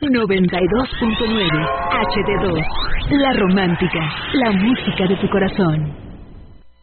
92.9 HD2. La romántica, la música de tu corazón.